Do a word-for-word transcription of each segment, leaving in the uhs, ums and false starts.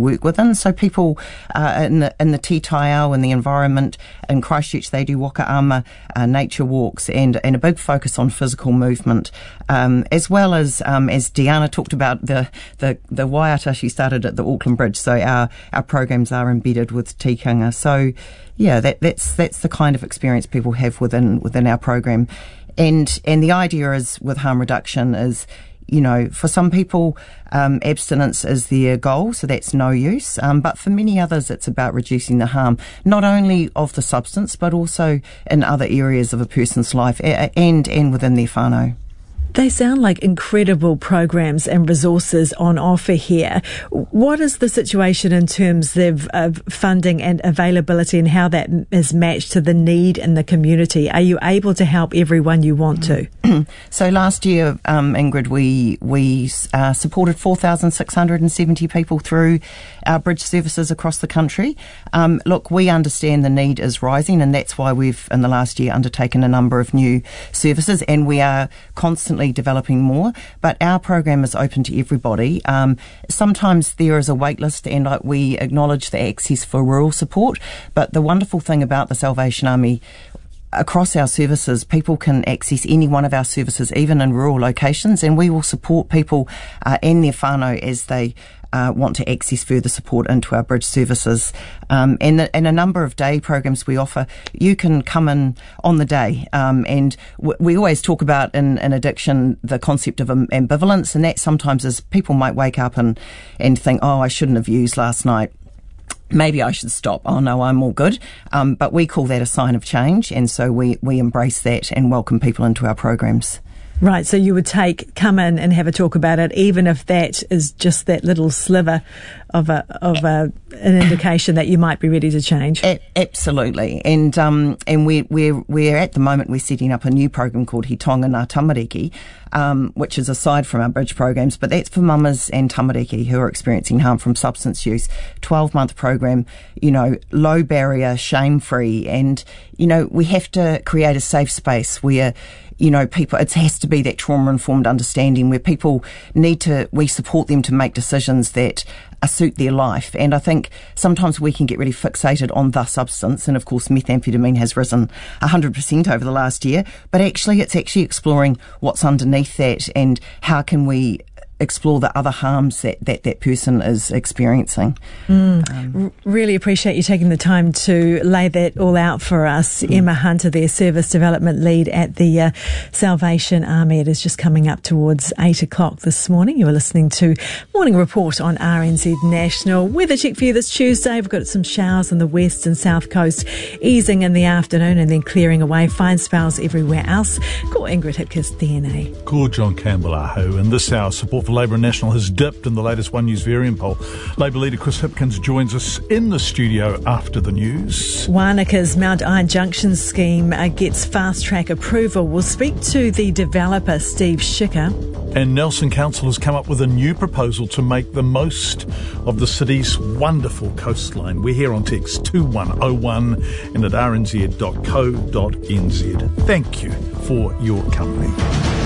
work within. So people uh, in the in the Te Tai Ao and the environment in Christchurch, they do waka ama uh, nature walks and and a big focus on physical movement, um, as well as um, as Deanna talked about the the the waiata she started at the Auckland Bridge. So our our programs are embedded with tikanga. So yeah, that that's that's the kind of experience people have within within our program, and and the idea is with harm reduction is, you know, for some people, um, abstinence is their goal, so that's no use. Um, but for many others, it's about reducing the harm, not only of the substance, but also in other areas of a person's life and, and within their whānau. They sound like incredible programs and resources on offer here. What is the situation in terms of, of funding and availability and how that is matched to the need in the community? Are you able to help everyone you want to? So last year, um, Ingrid, we we uh, supported four thousand six hundred seventy people through our bridge services across the country. Um, look, we understand the need is rising, and that's why we've, in the last year, undertaken a number of new services, and we are constantly developing more, but our program is open to everybody. Um, sometimes there is a wait list, and uh, we acknowledge the access for rural support, but the wonderful thing about the Salvation Army, across our services, people can access any one of our services, even in rural locations, and we will support people uh, and their whānau as they Uh, want to access further support into our bridge services. Um, and, the, and a number of day programs we offer, you can come in on the day. Um, and w- we always talk about in, in addiction the concept of um, ambivalence, and that sometimes is people might wake up and, and think, oh, I shouldn't have used last night. Maybe I should stop. Oh, no, I'm all good. Um, but we call that a sign of change, and so we, we embrace that and welcome people into our programs. Right, so you would take, come in and have a talk about it, even if that is just that little sliver of a of a, an indication that you might be ready to change. A- absolutely, and um and we're we're we're at the moment we're setting up a new program called He Tonga Ngā Tamariki, um, which is aside from our bridge programs, but that's for mamas and tamariki who are experiencing harm from substance use. twelve month program, you know, low barrier, shame free, and you know we have to create a safe space where, you know, people, it has to be that trauma-informed understanding where people need to, we support them to make decisions that uh, suit their life. And I think sometimes we can get really fixated on the substance, and of course methamphetamine has risen one hundred percent over the last year, but actually it's actually exploring what's underneath that and how can we explore the other harms that that, that person is experiencing. Mm. Um, R- really appreciate you taking the time to lay that all out for us. Mm. Emma Hunter, their Service Development Lead at the uh, Salvation Army. It is just coming up towards eight o'clock this morning. You are listening to Morning Report on R N Z National. Weather check for you this Tuesday. We've got some showers on the west and south coast, easing in the afternoon and then clearing away. Fine spells everywhere else. Call Ingrid Hipkiss, D N A. Call John Campbell, Aho. In this hour, support for Labour and National has dipped in the latest One News variant poll. Labour leader Chris Hipkins joins us in the studio after the news. Wanaka's Mount Iron Junction scheme uh, gets fast-track approval. We'll speak to the developer, Steve Schicker. And Nelson Council has come up with a new proposal to make the most of the city's wonderful coastline. We're here on text two one oh one and at r n z dot co dot n z. Thank you for your company.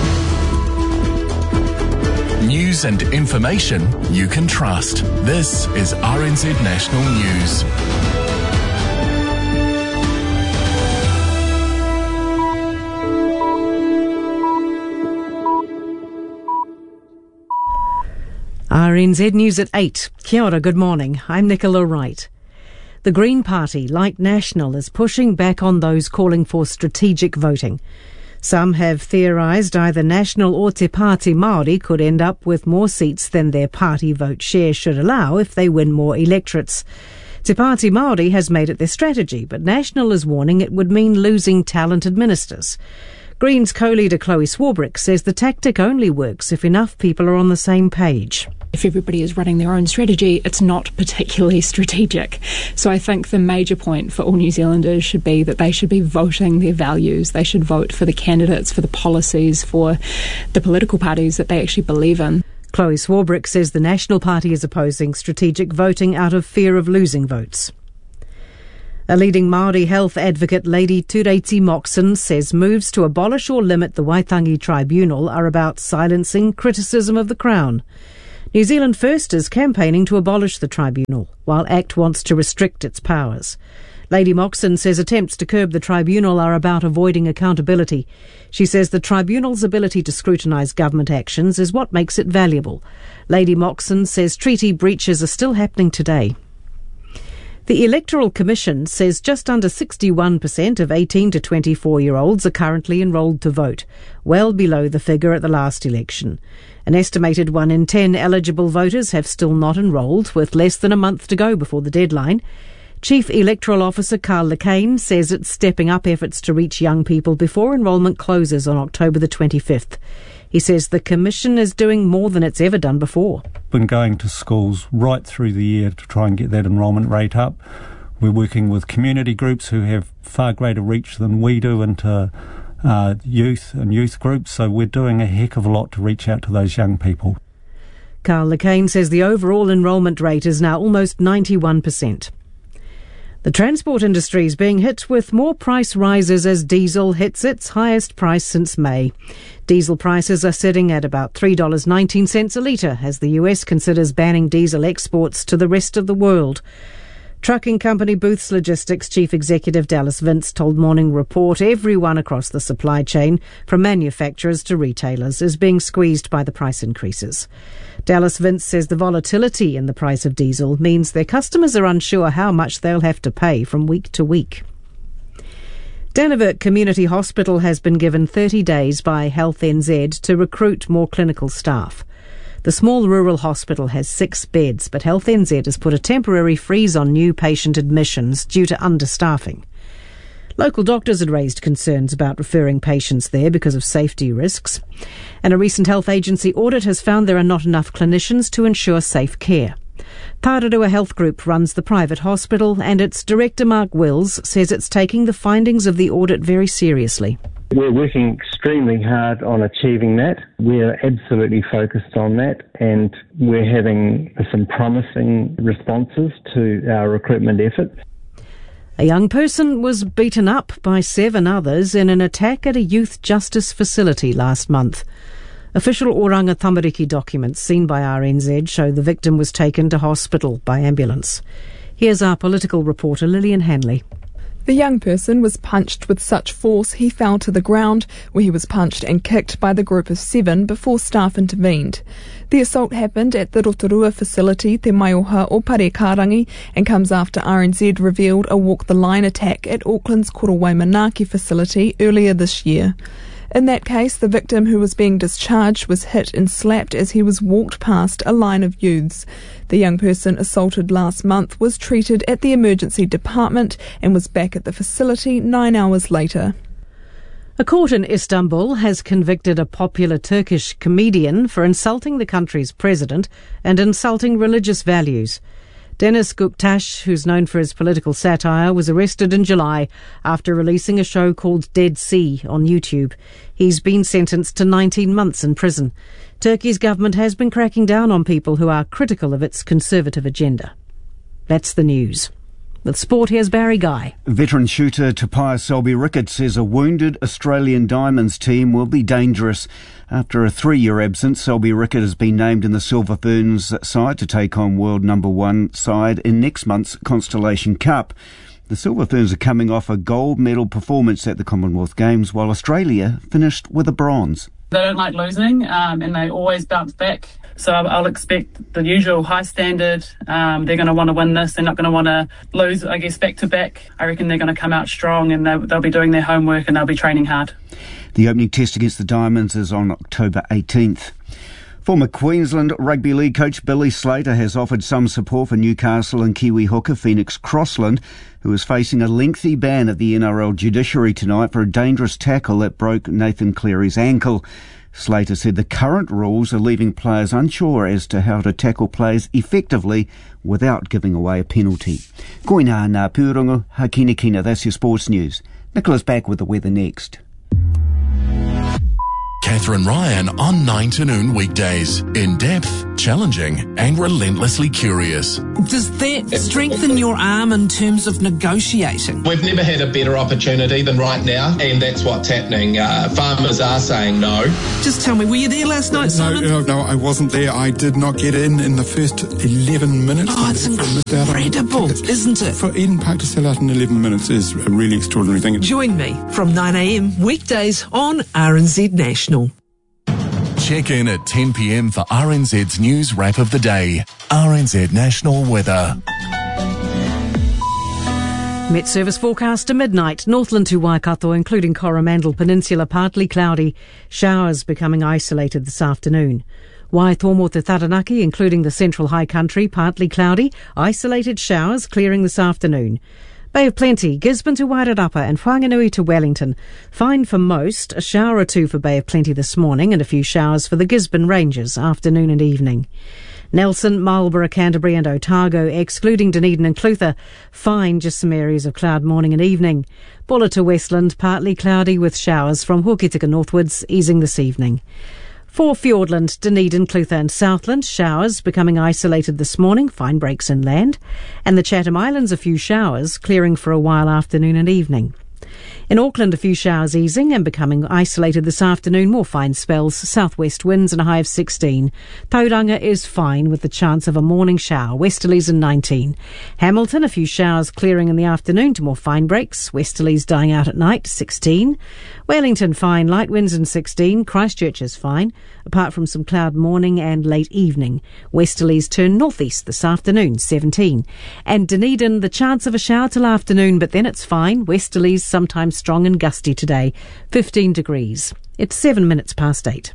News and information you can trust. This is R N Z National News. R N Z News at eight. Kia ora, good morning. I'm Nicola Wright. The Green Party, like National, is pushing back on those calling for strategic voting. Some have theorised either National or Te Pāti Māori could end up with more seats than their party vote share should allow if they win more electorates. Te Pāti Māori has made it their strategy, but National is warning it would mean losing talented ministers. Greens co-leader Chloe Swarbrick says the tactic only works if enough people are on the same page. If everybody is running their own strategy, it's not particularly strategic. So I think the major point for all New Zealanders should be that they should be voting their values. They should vote for the candidates, for the policies, for the political parties that they actually believe in. Chloe Swarbrick says the National Party is opposing strategic voting out of fear of losing votes. A leading Māori health advocate, Lady Tureiti Moxon, says moves to abolish or limit the Waitangi Tribunal are about silencing criticism of the Crown. New Zealand First is campaigning to abolish the tribunal, while ACT wants to restrict its powers. Lady Moxon says attempts to curb the tribunal are about avoiding accountability. She says the tribunal's ability to scrutinise government actions is what makes it valuable. Lady Moxon says treaty breaches are still happening today. The Electoral Commission says just under sixty-one percent of eighteen to twenty-four-year-olds are currently enrolled to vote, well below the figure at the last election. An estimated one in ten eligible voters have still not enrolled, with less than a month to go before the deadline. Chief Electoral Officer Carl Lecane says it's stepping up efforts to reach young people before enrolment closes on October the twenty-fifth. He says the Commission is doing more than it's ever done before. Been going to schools right through the year to try and get that enrolment rate up. We're working with community groups who have far greater reach than we do into uh, youth and youth groups, so we're doing a heck of a lot to reach out to those young people. Carl Lecane says the overall enrolment rate is now almost ninety-one percent. The transport industry is being hit with more price rises as diesel hits its highest price since May. Diesel prices are sitting at about three dollars nineteen a litre as the U S considers banning diesel exports to the rest of the world. Trucking company Booths Logistics Chief Executive Dallas Vince told Morning Report everyone across the supply chain, from manufacturers to retailers, is being squeezed by the price increases. Dallas Vince says the volatility in the price of diesel means their customers are unsure how much they'll have to pay from week to week. Dannevirke Community Hospital has been given thirty days by Health N Z to recruit more clinical staff. The small rural hospital has six beds, but Health N Z has put a temporary freeze on new patient admissions due to understaffing. Local doctors had raised concerns about referring patients there because of safety risks, and a recent health agency audit has found there are not enough clinicians to ensure safe care. Pararua Health Group runs the private hospital, and its director Mark Wills says it's taking the findings of the audit very seriously. We're working extremely hard on achieving that. We're absolutely focused on that, and we're having some promising responses to our recruitment efforts. A young person was beaten up by seven others in an attack at a youth justice facility last month. Official Oranga Tamariki documents seen by R N Z show the victim was taken to hospital by ambulance. Here's our political reporter Lillian Hanley. The young person was punched with such force he fell to the ground, where he was punched and kicked by the group of seven before staff intervened. The assault happened at the Rotorua facility, Te Maioha o Parekarangi, and comes after R N Z revealed a walk-the-line attack at Auckland's Korowaimanaki facility earlier this year. In that case, the victim who was being discharged was hit and slapped as he was walked past a line of youths. The young person assaulted last month was treated at the emergency department and was back at the facility nine hours later. A court in Istanbul has convicted a popular Turkish comedian for insulting the country's president and insulting religious values. Deniz Guptaş, who's known for his political satire, was arrested in July after releasing a show called Dead Sea on YouTube. He's been sentenced to nineteen months in prison. Turkey's government has been cracking down on people who are critical of its conservative agenda. That's the news. With sport, here's Barry Guy. Veteran shooter Topias Selby-Ricketts says a wounded Australian Diamonds team will be dangerous. After a three-year absence, Selby-Ricketts has been named in the Silver Ferns side to take on world number one side in next month's Constellation Cup. The Silver Ferns are coming off a gold medal performance at the Commonwealth Games, while Australia finished with a bronze. They don't like losing, um, and they always bounce back. So I'll expect the usual high standard. Um, they're going to want to win this. They're not going to want to lose, I guess, back to back. I reckon they're going to come out strong, and they'll, they'll be doing their homework and they'll be training hard. The opening test against the Diamonds is on October eighteenth. Former Queensland Rugby League coach Billy Slater has offered some support for Newcastle and Kiwi hooker Phoenix Crossland, who is facing a lengthy ban at the N R L judiciary tonight for a dangerous tackle that broke Nathan Cleary's ankle. Slater said the current rules are leaving players unsure as to how to tackle players effectively without giving away a penalty. Koina ngā pūrongo, hakina kina, that's your sports news. Nicola's back with the weather next. Catherine Ryan on nine to noon weekdays. In depth, challenging and relentlessly curious. Does that strengthen your arm in terms of negotiating? We've never had a better opportunity than right now, and that's what's happening. Uh, farmers are saying no. Just tell me, were you there last night, Simon? No, no, I wasn't there. I did not get in in the first eleven minutes. Oh, it's incredible, isn't it? For Eden Park to sell out in eleven minutes is a really extraordinary thing. Join me from nine a.m. weekdays on R N Z National. Check in at ten p.m. for R N Z's news wrap of the day. R N Z National Weather. Met Service forecast to midnight. Northland to Waikato, including Coromandel Peninsula, partly cloudy. Showers becoming isolated this afternoon. Waitomo to Taranaki, including the central high country, partly cloudy. Isolated showers clearing this afternoon. Bay of Plenty, Gisborne to Wairarapa and Whanganui to Wellington. Fine for most, a shower or two for Bay of Plenty this morning and a few showers for the Gisborne Rangers afternoon and evening. Nelson, Marlborough, Canterbury and Otago, excluding Dunedin and Clutha. Fine, just some areas of cloud morning and evening. Bulla to Westland, partly cloudy with showers from Hokitika northwards, easing this evening. For Fiordland, Dunedin, Clutha and Southland, showers becoming isolated this morning, fine breaks inland. And the Chatham Islands, a few showers, clearing for a while afternoon and evening. In Auckland, a few showers easing and becoming isolated this afternoon. More fine spells, southwest winds and a high of sixteen. Tauranga is fine with the chance of a morning shower, westerlies and nineteen. Hamilton, a few showers clearing in the afternoon to more fine breaks, westerlies dying out at night, sixteen. Wellington, fine, light winds and sixteen. Christchurch is fine, apart from some cloud morning and late evening. Westerlies turn northeast this afternoon, seventeen. And Dunedin, the chance of a shower till afternoon, but then it's fine. Westerlies sometimes strong and gusty today, fifteen degrees. It's seven minutes past eight.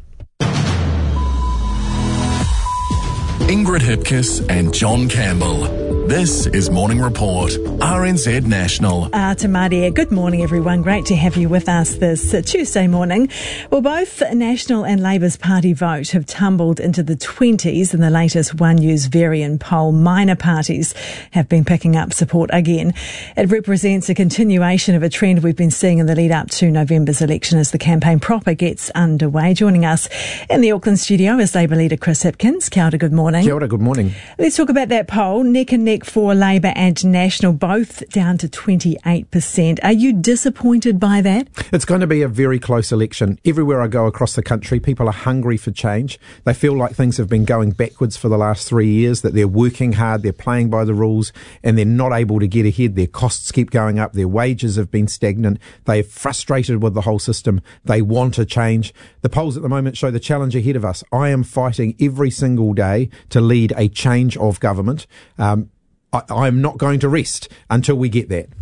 Ingrid Hipkiss and John Campbell. This is Morning Report, R N Z National. Uh, Tamaria, good morning everyone. Great to have you with us this uh, Tuesday morning. Well, both National and Labour's party vote have tumbled into the twenties in the latest One News Varian poll. Minor parties have been picking up support again. It represents a continuation of a trend we've been seeing in the lead up to November's election as the campaign proper gets underway. Joining us in the Auckland studio is Labour leader Chris Hipkins. Kia ora, good morning. Kia ora, good morning. Let's talk about that poll. Neck and neck for Labour and National, both down to twenty-eight percent. Are you disappointed by that? It's going to be a very close election. Everywhere I go across the country, people are hungry for change. They feel like things have been going backwards for the last three years, that they're working hard, they're playing by the rules, and they're not able to get ahead. Their costs keep going up, their wages have been stagnant, they're frustrated with the whole system, they want a change. The polls at the moment show the challenge ahead of us. I am fighting every single day to lead a change of government. Um, I, I'm not going to rest until we get that.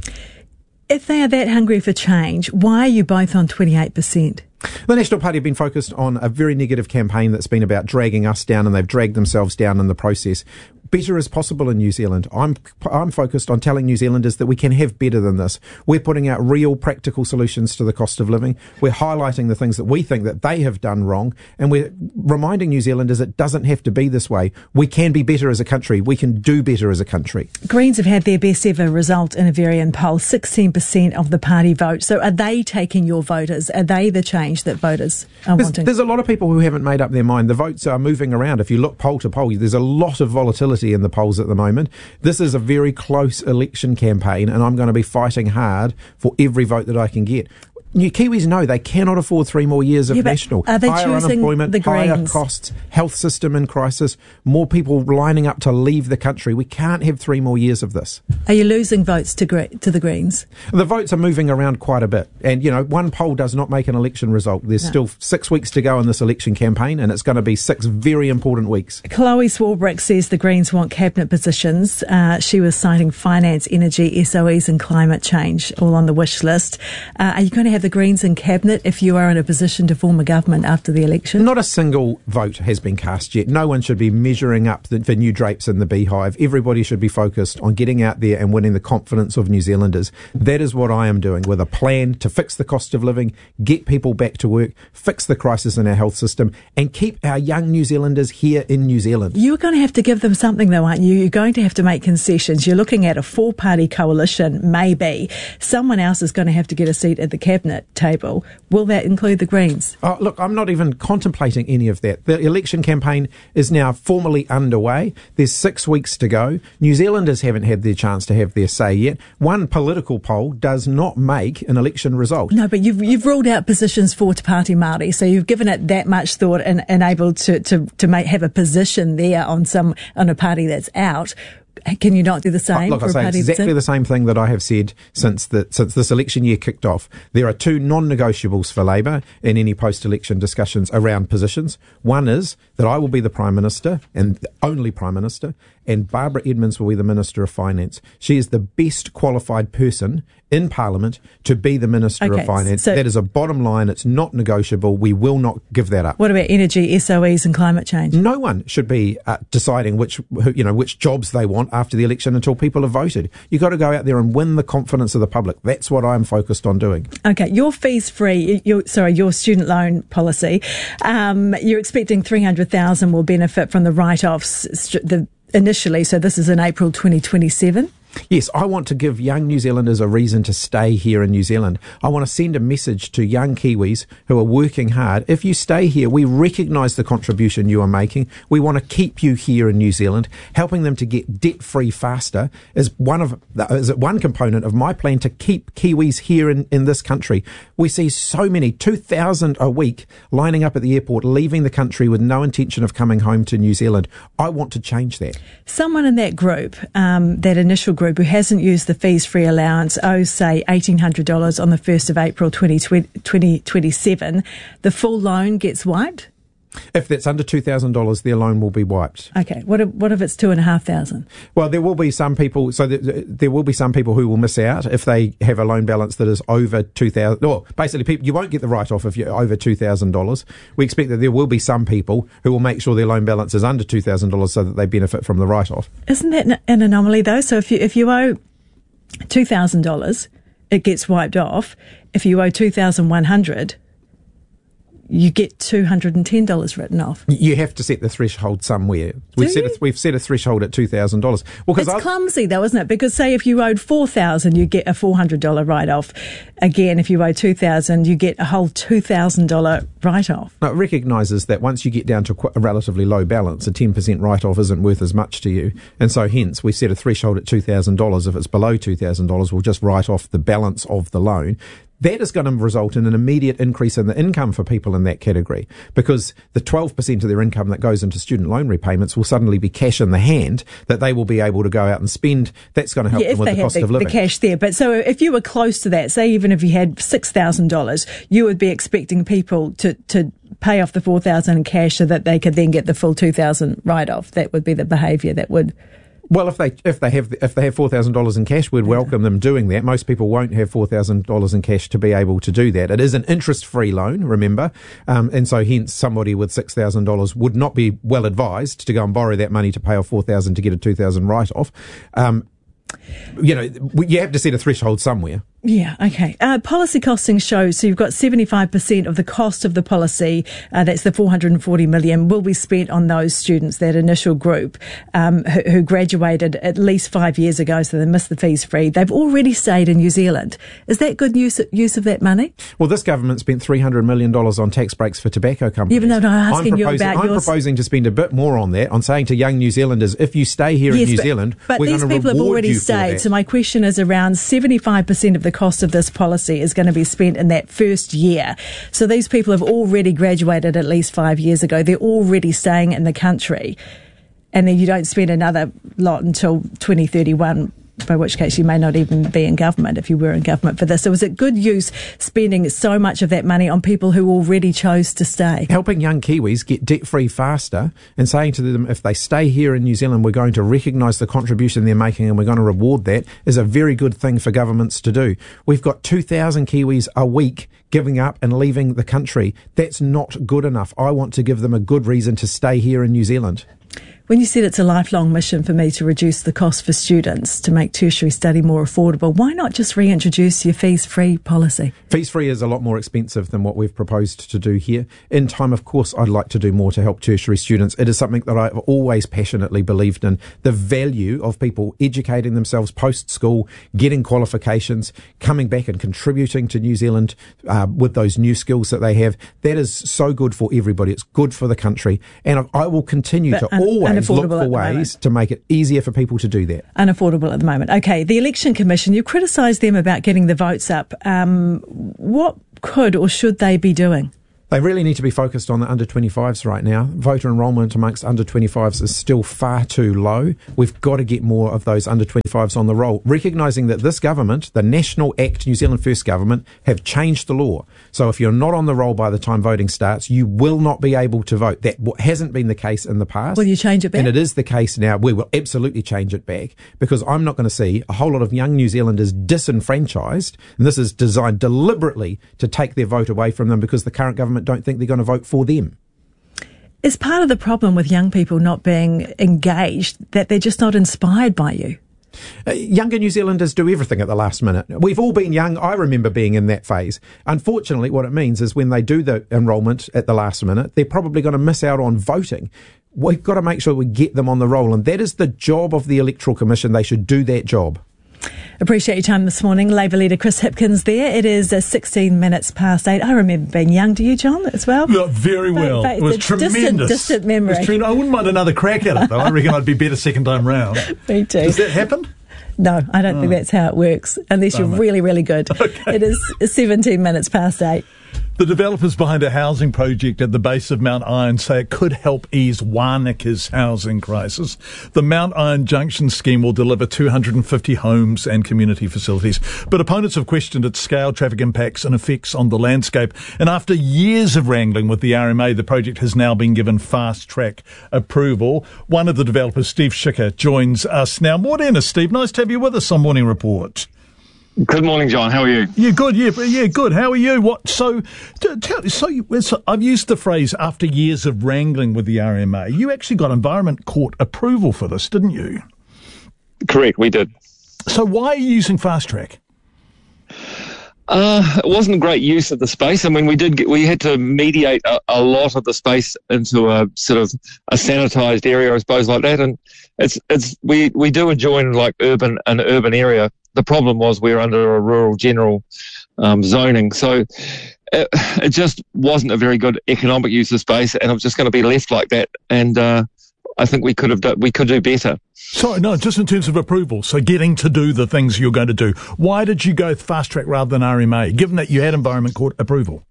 If they are that hungry for change, why are you both on twenty-eight percent? The National Party have been focused on a very negative campaign that's been about dragging us down, and they've dragged themselves down in the process. Better is possible in New Zealand. I'm I'm focused on telling New Zealanders that we can have better than this. We're putting out real practical solutions to the cost of living. We're highlighting the things that we think that they have done wrong, and we're reminding New Zealanders it doesn't have to be this way. We can be better as a country. We can do better as a country. Greens have had their best ever result in a Varian poll, sixteen percent of the party vote. So are they taking your voters? Are they the change that voters are there's, wanting? There's a lot of people who haven't made up their mind. The votes are moving around. If you look poll to poll, there's a lot of volatility in the polls at the moment. This is a very close election campaign, and I'm going to be fighting hard for every vote that I can get. New Kiwis know they cannot afford three more years of yeah, National. Are they higher choosing unemployment, the higher Greens? Costs, health system in crisis, more people lining up to leave the country. We can't have three more years of this. Are you losing votes to gre- to the Greens? The votes are moving around quite a bit. And, you know, one poll does not make an election result. There's no. still six weeks to go in this election campaign, and it's going to be six very important weeks. Chloe Swarbrick says the Greens want cabinet positions. Uh, she was citing finance, energy, S O Es and climate change all on the wish list. Uh, are you going to have the Greens in cabinet if you are in a position to form a government after the election? Not a single vote has been cast yet. No one should be measuring up the, for new drapes in the beehive. Everybody should be focused on getting out there and winning the confidence of New Zealanders. That is what I am doing, with a plan to fix the cost of living, get people back to work, fix the crisis in our health system, and keep our young New Zealanders here in New Zealand. You're going to have to give them something though, aren't you? You're going to have to make concessions. You're looking at a four-party coalition, maybe. Someone else is going to have to get a seat at the cabinet. cabinet table. Will that include the Greens? Oh, look, I'm not even contemplating any of that. The election campaign is now formally underway. There's six weeks to go. New Zealanders haven't had their chance to have their say yet. One political poll does not make an election result. No, but you've you've ruled out positions for Te Pāti Māori, so you've given it that much thought and, and able to to to make have a position there on some on a party that's out. Can you not do the same? Look, for I a say party exactly that's the same thing that I have said since the since this election year kicked off. There are two non-negotiables for Labour in any post-election discussions around positions. One is that I will be the Prime Minister and the only Prime Minister, and Barbara Edmonds will be the Minister of Finance. She is the best qualified person in Parliament to be the Minister Okay, of Finance. so- that is a bottom line. It's not negotiable. We will not give that up. What about energy, S O Es and climate change? No one should be uh, deciding which, who- you know, which jobs they want after the election until people have voted. You've got to go out there and win the confidence of the public. That's what I'm focused on doing. Okay, your fees free, your, sorry, your student loan policy, um, you're expecting three hundred thousand will benefit from the write-offs st- the, initially, so this is in April twenty twenty-seven. Yes, I want to give young New Zealanders a reason to stay here in New Zealand. I want to send a message to young Kiwis who are working hard. If you stay here, we recognise the contribution you are making. We want to keep you here in New Zealand. Helping them to get debt-free faster is one of is one component of my plan to keep Kiwis here in, in this country. We see so many, two thousand a week, lining up at the airport, leaving the country with no intention of coming home to New Zealand. I want to change that. Someone in that group, um, that initial group who hasn't used the fees-free allowance owes, say, eighteen hundred dollars on the first of April twenty twenty-seven. The full loan gets wiped? If that's under two thousand dollars, their loan will be wiped. Okay. What if, what if it's two and a half thousand? Well, there will be some people. So there, there will be some people who will miss out if they have a loan balance that is over two thousand. Well, basically, people, you won't get the write-off if you're over two thousand dollars. We expect that there will be some people who will make sure their loan balance is under two thousand dollars so that they benefit from the write-off. Isn't that an anomaly though? So if you if you owe two thousand dollars, it gets wiped off. If you owe two thousand one hundred dollars, you get two hundred ten dollars written off. You have to set the threshold somewhere. We've set, a, we've set a threshold at two thousand dollars. Well, it's I've, clumsy though, isn't it? Because say if you owed four thousand dollars, you get a four hundred dollars write-off. Again, if you owe two thousand dollars, you get a whole two thousand dollars write-off. No, it recognises that once you get down to a relatively low balance, a ten percent write-off isn't worth as much to you. And so hence, we set a threshold at two thousand dollars. If it's below two thousand dollars, we'll just write off the balance of the loan. That is going to result in an immediate increase in the income for people in that category, because the twelve percent of their income that goes into student loan repayments will suddenly be cash in the hand that they will be able to go out and spend. That's going to help yeah, them with the cost the, of living. The cash there. But so if you were close to that, say even if you had six thousand dollars, you would be expecting people to, to pay off the four thousand dollars in cash so that they could then get the full two thousand dollars write-off. That would be the behaviour that would... Well, if they if they have if they have four thousand dollars in cash, we'd welcome them doing that. Most people won't have four thousand dollars in cash to be able to do that. It is an interest-free loan, remember, um, and so hence somebody with six thousand dollars would not be well advised to go and borrow that money to pay off four thousand to get a two thousand write-off. Um, you know, you have to set a threshold somewhere. Yeah, okay. Uh, policy costings show, so you've got seventy-five percent of the cost of the policy, uh, that's the four hundred forty million, will be spent on those students, that initial group, um, who, who graduated at least five years ago, so they missed the fees free. They've already stayed in New Zealand. Is that good use, use of that money? Well, this government spent three hundred million dollars on tax breaks for tobacco companies. Even though I'm asking I'm you about I'm yours. proposing to spend a bit more on that, on saying to young New Zealanders, if you stay here yes, in New but, Zealand, but we're these going to people reward have already you for stayed. that. So my question is around seventy-five percent of the cost of this policy is going to be spent in that first year. So these people have already graduated at least five years ago. They're already staying in the country. And then you don't spend another lot until twenty thirty-one, by which case you may not even be in government if you were in government for this. So is it good use spending so much of that money on people who already chose to stay? Helping young Kiwis get debt-free faster and saying to them, if they stay here in New Zealand, we're going to recognise the contribution they're making and we're going to reward that, is a very good thing for governments to do. We've got two thousand Kiwis a week giving up and leaving the country. That's not good enough. I want to give them a good reason to stay here in New Zealand. When you said it's a lifelong mission for me to reduce the cost for students to make tertiary study more affordable, why not just reintroduce your fees-free policy? Fees-free is a lot more expensive than what we've proposed to do here. In time, of course, I'd like to do more to help tertiary students. It is something that I've always passionately believed in. The value of people educating themselves post-school, getting qualifications, coming back and contributing to New Zealand uh, with those new skills that they have, that is so good for everybody. It's good for the country. And I will continue But to un- always look for ways moment. to make it easier for people to do that. Unaffordable at the moment. Okay, the Election Commission, you criticised them about getting the votes up. Um, what could or should they be doing? They really need to be focused on the under twenty-fives right now. Voter enrolment amongst under twenty-fives is still far too low. We've got to get more of those under twenty-fives on the roll, recognising that this government, the National Act New Zealand First government, have changed the law. So if you're not on the roll by the time voting starts, you will not be able to vote. That hasn't been the case in the past. Will you change it back? And it is the case now. We will absolutely change it back, because I'm not going to see a whole lot of young New Zealanders disenfranchised, and this is designed deliberately to take their vote away from them because the current government don't think they're going to vote for them. Is part of the problem with young people not being engaged that they're just not inspired by you? Uh, younger New Zealanders do everything at the last minute. We've all been young. I remember being in that phase. Unfortunately, what it means is when they do the enrolment at the last minute, they're probably going to miss out on voting. We've got to make sure we get them on the roll, and that is the job of the Electoral Commission. They should do that job. Appreciate your time this morning. Labour leader Chris Hipkins there. It is uh, sixteen minutes past eight. I remember being young. Do you, John, as well? Yeah, very well. But, but it was it's tremendous. Distant, distant memory. It was tre- I wouldn't mind another crack at it, though. I reckon I'd be better second time round. Me too. Does that happen? No, I don't Oh. think that's how it works, unless you're Damn it. really, really good. Okay. It is seventeen minutes past eight. The developers behind a housing project at the base of Mount Iron say it could help ease Wānaka's housing crisis. The Mount Iron Junction scheme will deliver two hundred fifty homes and community facilities. But opponents have questioned its scale, traffic impacts and effects on the landscape. And after years of wrangling with the R M A, the project has now been given fast-track approval. One of the developers, Steve Schicker, joins us now. Morning, Steve. Nice to have you with us on Morning Report. Good morning, John. How are you? Yeah, good. Yeah, yeah, good. How are you? What? So, t- tell, so, you, so I've used the phrase after years of wrangling with the R M A. You actually got Environment Court approval for this, didn't you? Correct, we did. So, why are you using fast track? Uh, it wasn't a great use of the space. I mean, we did get, we had to mediate a, a lot of the space into a sort of a sanitized area, I suppose, like that. And it's it's we we do enjoy like urban an urban area. The problem was we were under a rural general um, zoning, so it, it just wasn't a very good economic use of space, and it was just going to be left like that. And uh, I think we could have done, we could do better. Sorry, no, just in terms of approval. So getting to do the things you're going to do. Why did you go fast track rather than R M A, given that you had Environment Court approval?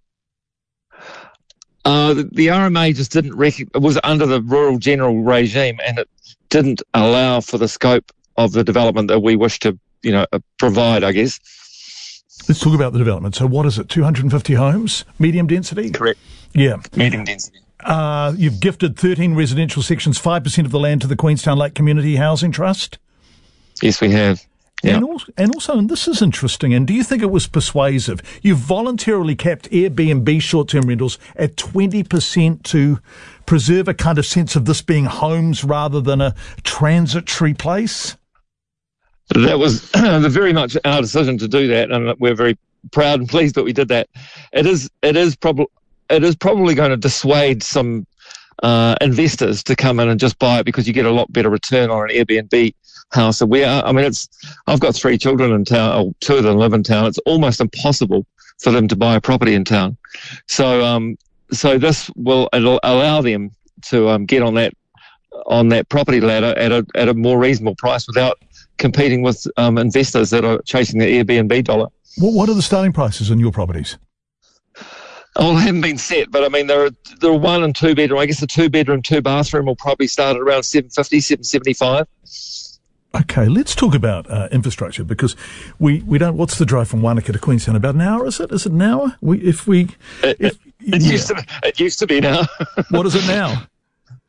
Uh, the, the R M A just didn't rec- it was under the rural general regime, and it didn't allow for the scope of the development that we wish to, you know, uh, provide, I guess. Let's talk about the development. So what is it, two hundred fifty homes, medium density? Correct. Yeah. Medium density. Uh, you've gifted thirteen residential sections, five percent of the land to the Queenstown Lake Community Housing Trust. Yes, we have. Yeah. And, also, and also, and this is interesting, and do you think it was persuasive? You voluntarily capped Airbnb short-term rentals at twenty percent to preserve a kind of sense of this being homes rather than a transitory place? That was very much our decision to do that, and we're very proud and pleased that we did that. It is, it is probably, it is probably going to dissuade some uh, investors to come in and just buy it, because you get a lot better return on an Airbnb house. So we are, I mean, it's, I've got three children in town, or two of them live in town. It's almost impossible for them to buy a property in town. So, um, so this will, it'll allow them to um, get on that, on that property ladder at a, at a more reasonable price without competing with um, investors that are chasing the Airbnb dollar. What, what are the starting prices on your properties? Oh, they haven't been set, but I mean, there are, there are one and two bedroom. I guess the two bedroom, two bathroom will probably start at around seven fifty, seven seventy-five. Okay, let's talk about uh, infrastructure, because we, we don't. What's the drive from Wānaka to Queenstown? About an hour, is it? Is it an hour? We if we It, if, it, it yeah. used to. It used to be now. What is it now?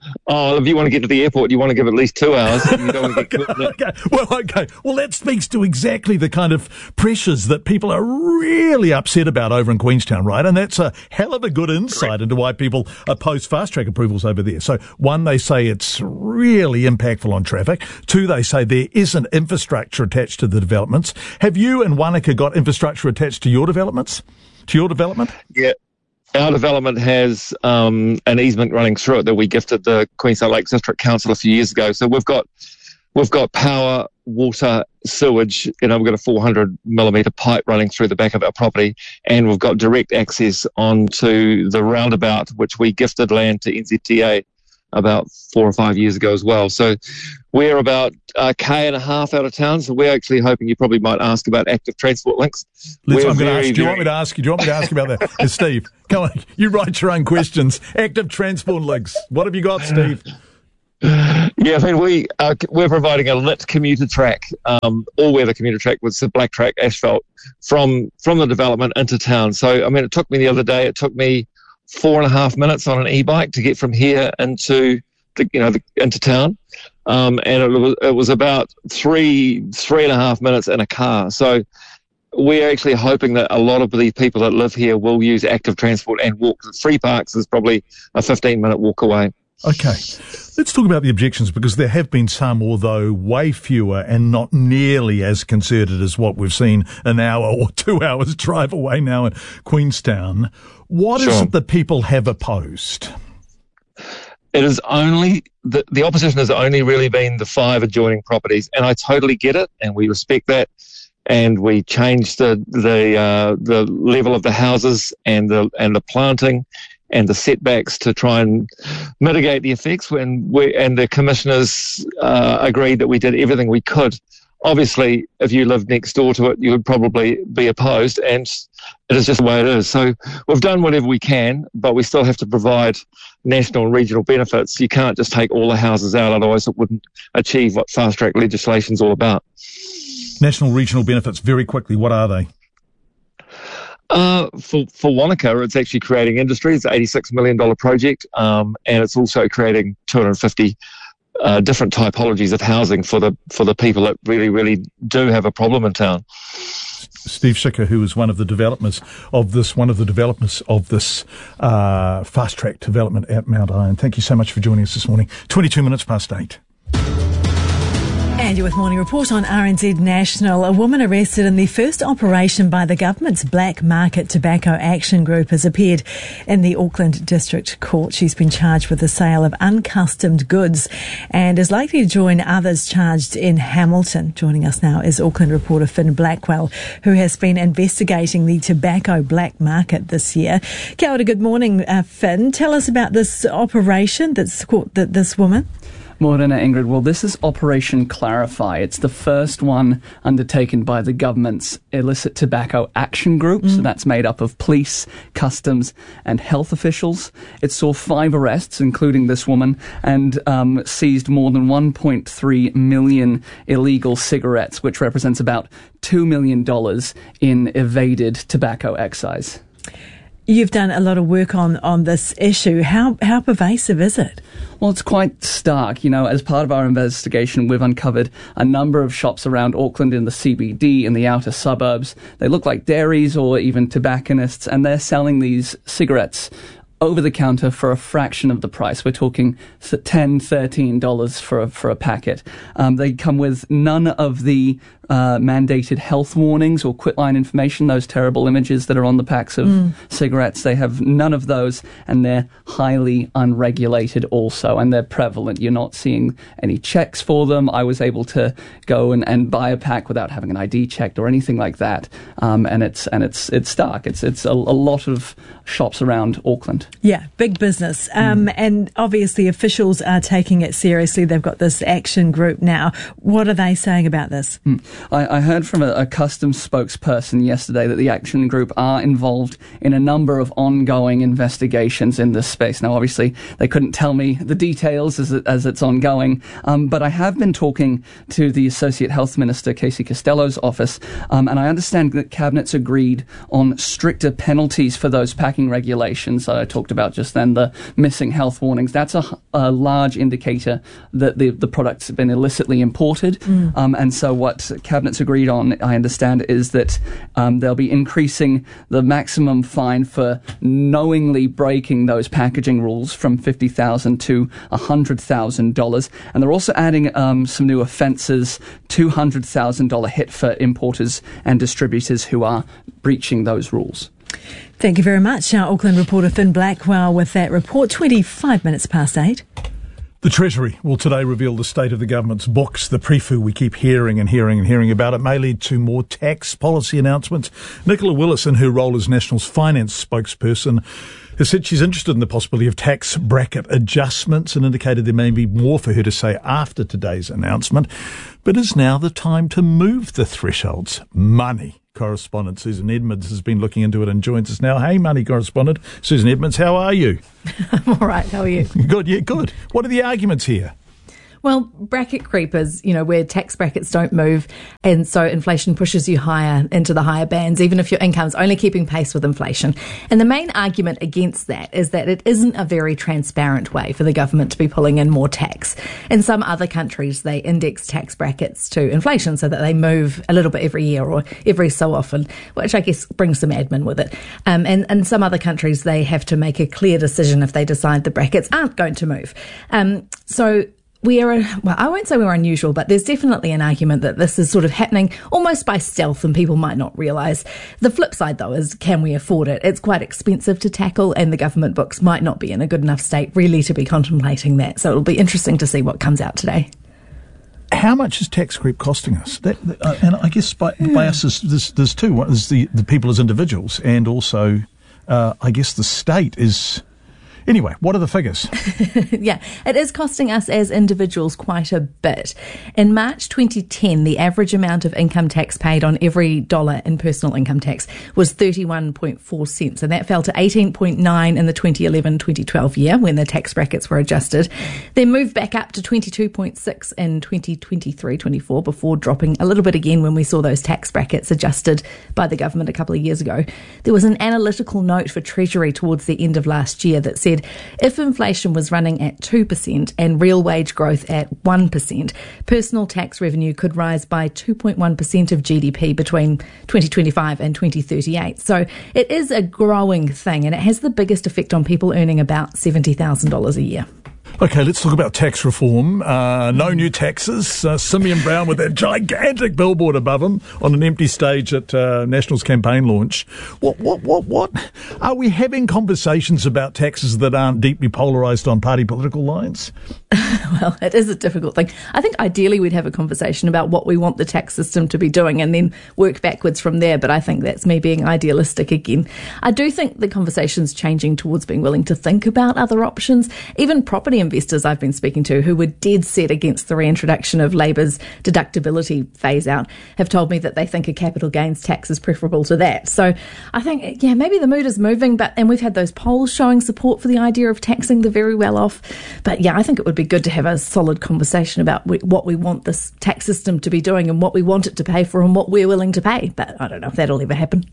Oh, if you want to get to the airport, you want to give at least two hours. You don't want to get okay, okay. Well, okay. Well, that speaks to exactly the kind of pressures that people are really upset about over in Queenstown, right? And that's a hell of a good insight into why people oppose fast-track approvals over there. So, one, they say it's really impactful on traffic. Two, they say there isn't infrastructure attached to the developments. Have you and Wanaka got infrastructure attached to your developments? To your development? Yeah. Our development has um, an easement running through it that we gifted the Queenstown Lakes District Council a few years ago. So we've got we've got power, water, sewage. You know, we've got a four hundred millimetre pipe running through the back of our property, and we've got direct access onto the roundabout, which we gifted land to N Z T A about four or five years ago as well. So we're about a K and a half out of town. So we're actually hoping you probably might ask about active transport links. Let's, we're I'm going to very, ask. Do you very, want me to ask you? Do you want me to ask about that, uh, Steve? Come on, you write your own questions. Active transport links. What have you got, Steve? Yeah, I mean, we uh, we're providing a lit commuter track, um, all-weather commuter track with the black track asphalt from from the development into town. So, I mean, it took me the other day. It took me four and a half minutes on an e-bike to get from here into the, you know the, into town, um, and it was it was about three three and a half minutes in a car. So we're actually hoping that a lot of the people that live here will use active transport and walk. Free Parks is probably a fifteen minute walk away. Okay, let's talk about the objections, because there have been some, although way fewer and not nearly as concerted as what we've seen an hour or two hours drive away now in Queenstown. What Sure. is it that people have opposed? It is only, the, the opposition has only really been the five adjoining properties, and I totally get it, and we respect that, and we changed the the uh, the level of the houses and the and the planting and the setbacks to try and mitigate the effects. When we and the commissioners uh, agreed that we did everything we could. Obviously, if you lived next door to it, you would probably be opposed, and it is just the way it is. So we've done whatever we can, but we still have to provide national and regional benefits. You can't just take all the houses out, otherwise it wouldn't achieve what fast-track legislation is all about. National regional benefits, very quickly, what are they? Uh, for, for Wanaka, it's actually creating industry. It's an eighty-six million dollars project, um, and it's also creating two hundred fifty Uh, different typologies of housing for the for the people that really, really do have a problem in town. Steve Schicker, who is one of the developers of this, one of the developers of this uh, fast-track development at Mount Iron. Thank you so much for joining us this morning. twenty-two minutes past eight. And you're with Morning Report on R N Z National. A woman arrested in the first operation by the government's Black Market Tobacco Action Group has appeared in the Auckland District Court. She's been charged with the sale of uncustomed goods and is likely to join others charged in Hamilton. Joining us now is Auckland reporter Finn Blackwell, who has been investigating the tobacco black market this year. Kia ora, good morning, uh, Finn. Tell us about this operation that's caught th- this woman. Morena, Ingrid. Well, this is Operation Clarify. It's the first one undertaken by the government's Illicit Tobacco Action Group. Mm. So that's made up of police, customs and health officials. It saw five arrests, including this woman, and um, seized more than one point three million illegal cigarettes, which represents about two million dollars in evaded tobacco excise. You've done a lot of work on, on this issue. How how pervasive is it? Well, it's quite stark. You know, as part of our investigation, we've uncovered a number of shops around Auckland in the C B D, in the outer suburbs. They look like dairies or even tobacconists, and they're selling these cigarettes over the counter for a fraction of the price. We're talking ten dollars, thirteen dollars for a, for a packet. Um, they come with none of the uh, mandated health warnings or quitline information, those terrible images that are on the packs of mm. cigarettes. They have none of those, and they're highly unregulated also, and they're prevalent. You're not seeing any checks for them. I was able to go and, and buy a pack without having an I D checked or anything like that. Um, and it's and it's it's stark. It's it's a, a lot of shops around Auckland. Yeah, big business. Um, mm. And obviously officials are taking it seriously. They've got this action group now. What are they saying about this? Mm. I, I heard from a, a customs spokesperson yesterday that the Action Group are involved in a number of ongoing investigations in this space. Now, obviously, they couldn't tell me the details as, it, as it's ongoing, um, but I have been talking to the Associate Health Minister, Casey Costello's office, um, and I understand that Cabinet's agreed on stricter penalties for those packing regulations that I talked about just then, the missing health warnings. That's a, a large indicator that the, the products have been illicitly imported. Mm. Um, and so what Cabinet's agreed on, I understand, is that um, they'll be increasing the maximum fine for knowingly breaking those packaging rules from fifty thousand dollars to one hundred thousand dollars. And they're also adding um, some new offences, two hundred thousand dollars hit for importers and distributors who are breaching those rules. Thank you very much. Our Auckland reporter Finn Blackwell with that report, twenty-five minutes past eight. The Treasury will today reveal the state of the government's books. The pre-fu we keep hearing and hearing and hearing about it may lead to more tax policy announcements. Nicola Willis, in her role as National's finance spokesperson, has said she's interested in the possibility of tax bracket adjustments and indicated there may be more for her to say after today's announcement. But is now the time to move the thresholds? Money correspondent Susan Edmonds has been looking into it and joins us now. Hey, money correspondent Susan Edmonds, how are you? I'm all right. How are you? Good, yeah, good. What are the arguments here? Well, bracket creep is, you know, where tax brackets don't move, and so inflation pushes you higher into the higher bands, even if your income's only keeping pace with inflation. And the main argument against that is that it isn't a very transparent way for the government to be pulling in more tax. In some other countries, they index tax brackets to inflation so that they move a little bit every year or every so often, which I guess brings some admin with it. Um, and in some other countries, they have to make a clear decision if they decide the brackets aren't going to move. Um, so We are, well, I won't say we're unusual, but there's definitely an argument that this is sort of happening almost by stealth and people might not realise. The flip side, though, is can we afford it? It's quite expensive to tackle, and the government books might not be in a good enough state really to be contemplating that. So it'll be interesting to see what comes out today. How much is tax creep costing us? That, that, uh, and I guess by, mm. by us, there's, there's two. One is the, the people as individuals, and also, uh, I guess, the state is... Anyway, what are the figures? Yeah, it is costing us as individuals quite a bit. In March twenty ten, the average amount of income tax paid on every dollar in personal income tax was thirty-one point four cents, and that fell to eighteen point nine in the twenty eleven twenty twelve year when the tax brackets were adjusted. Then moved back up to twenty-two point six in twenty twenty-three twenty-four before dropping a little bit again when we saw those tax brackets adjusted by the government a couple of years ago. There was an analytical note for Treasury towards the end of last year that said if inflation was running at two percent and real wage growth at one percent, personal tax revenue could rise by two point one percent of G D P between twenty twenty-five and twenty thirty-eight. So it is a growing thing, and it has the biggest effect on people earning about seventy thousand dollars a year. Okay, let's talk about tax reform. Uh, no new taxes. Uh, Simeon Brown with that gigantic billboard above him on an empty stage at uh, National's campaign launch. What, what, what, what? Are we having conversations about taxes that aren't deeply polarised on party political lines? Well, it is a difficult thing. I think ideally we'd have a conversation about what we want the tax system to be doing and then work backwards from there, but I think that's me being idealistic again. I do think the conversation's changing towards being willing to think about other options. Even property investors I've been speaking to who were dead set against the reintroduction of Labour's deductibility phase out have told me that they think a capital gains tax is preferable to that. So I think, yeah, maybe the mood is moving, but and we've had those polls showing support for the idea of taxing the very well off. But yeah, I think it would be good to have a solid conversation about what we want this tax system to be doing and what we want it to pay for and what we're willing to pay. But I don't know if that'll ever happen.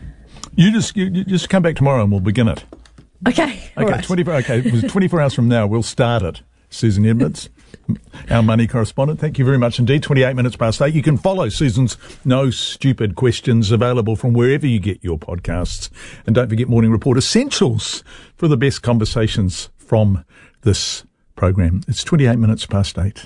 You just you, you just come back tomorrow and we'll begin it. Okay. Okay. Right. twenty-four. Okay. It was twenty-four hours from now. We'll start it. Susan Edmonds, our money correspondent. Thank you very much indeed. twenty-eight minutes past eight. You can follow Susan's No Stupid Questions available from wherever you get your podcasts. And don't forget Morning Report Essentials for the best conversations from this program. It's twenty-eight minutes past eight.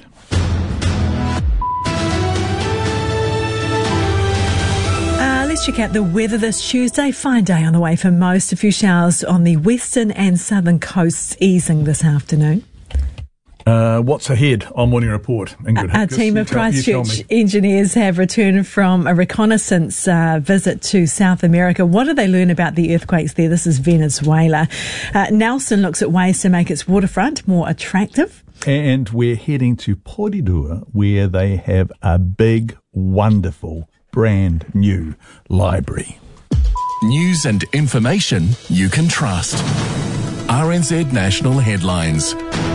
Let's check out the weather this Tuesday. Fine day on the way for most. A few showers on the western and southern coasts easing this afternoon. Uh, what's ahead on Morning Report? Ingrid Our team of Christchurch engineers have returned from a reconnaissance uh, visit to South America. What do they learn about the earthquakes there? This is Venezuela. Uh, Nelson looks at ways to make its waterfront more attractive. And we're heading to Porirua, where they have a big wonderful, brand new library. News and information you can trust. R N Z National Headlines.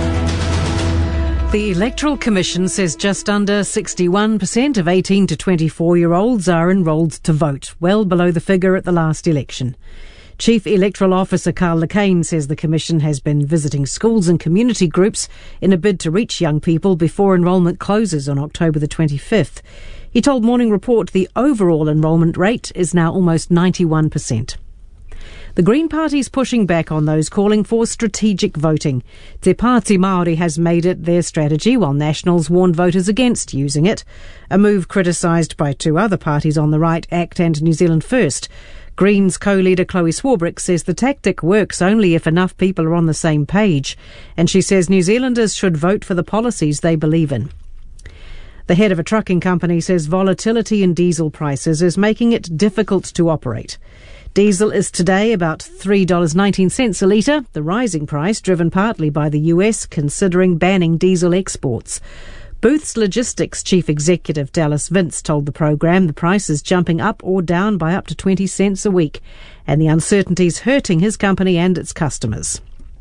The Electoral Commission says just under sixty-one percent of eighteen to twenty-four-year-olds are enrolled to vote, well below the figure at the last election. Chief Electoral Officer Carl Lecane says the Commission has been visiting schools and community groups in a bid to reach young people before enrolment closes on October the twenty-fifth. He told Morning Report the overall enrolment rate is now almost ninety-one percent. The Green Party's pushing back on those calling for strategic voting. Te Pāti Māori has made it their strategy, while Nationals warned voters against using it, a move criticised by two other parties on the right, ACT and New Zealand First. Greens co-leader Chloe Swarbrick says the tactic works only if enough people are on the same page, and she says New Zealanders should vote for the policies they believe in. The head of a trucking company says volatility in diesel prices is making it difficult to operate. Diesel is today about three dollars and nineteen cents a litre, the rising price driven partly by the U S considering banning diesel exports. Booth's Logistics Chief Executive Dallas Vince told the programme the price is jumping up or down by up to twenty cents a week, and the uncertainty's hurting his company and its customers.